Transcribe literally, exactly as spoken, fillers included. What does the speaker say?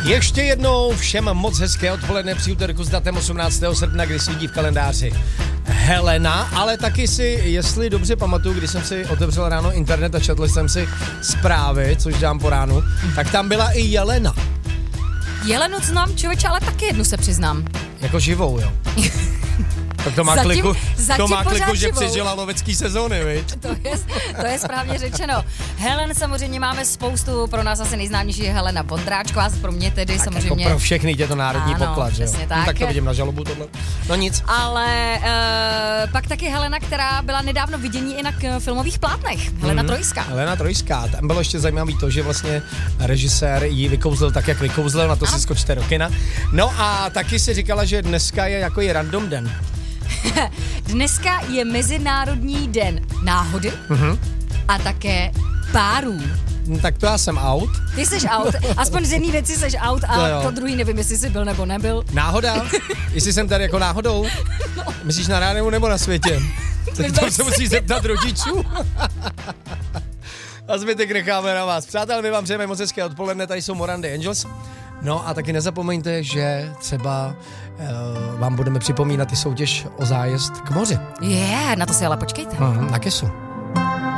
Ještě jednou všem moc hezké odpoledne při úterku s datem osmnáctého srpna, kdy svítí v kalendáři Helena, ale taky si, jestli dobře pamatuju, když jsem si otevřel ráno internet a četl jsem si zprávy, což dám po ránu, tak tam byla i Jelena. Jelenu znám, člověče, ale taky jednu se přiznám. Jako živou, jo? Tak to má zatím, kliku, zatím to má kliku, že živou. přežila lovecký sezóny, viď? To je, to je správně řečeno. Helen samozřejmě máme spoustu, pro nás asi nejznámější je Helena Vondráčková, pro mě tedy tak samozřejmě. Jako pro všechny je to národní ano, poklad, že jo? Přesně tak. No, tak to vidím na žalobu tohle. No nic. Ale uh, pak taky Helena, která byla nedávno vidění i na k, filmových plátnech. Helena mm-hmm. Trojská. Helena Trojská. Tam bylo ještě zajímavý to, že vlastně režisér ji vykouzlil tak, jak vykouzlil, na to si skočte do kina. No a taky si říkala, že dneska je jako je random den. Dneska je Mezinárodní den náhody mm-hmm. a také párů. No, tak to já jsem out. Ty jsi out, aspoň z jedné věci jsi out a to, to druhý nevím, jestli jsi byl nebo nebyl. Náhoda? Jestli jsem tady jako náhodou? No. Myslíš na rádiu nebo na světě? To se musí zeptat rodičů. A zbytek necháme na vás. Přátelé, my vám přejeme moc hezké odpoledne, tady jsou Morandy Angels. No a taky nezapomeňte, že třeba uh, vám budeme připomínat i soutěž o zájezd k moři. Je, yeah, na to si ale počkejte. Uh-huh, na kesu.